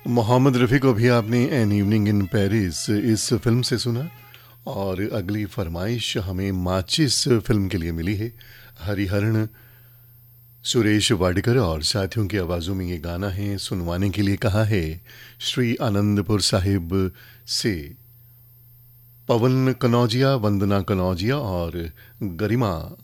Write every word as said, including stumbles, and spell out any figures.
मोहम्मद रफ़ी को भी आपने एन इवनिंग इन पेरिस इस फिल्म से सुना। और अगली फरमाइश हमें माचिस फिल्म के लिए मिली है। हरिहरन, सुरेश वाडकर और साथियों की आवाज़ों में ये गाना है, सुनवाने के लिए कहा है श्री आनंदपुर साहिब से पवन कनौजिया, वंदना कनौजिया और गरिमा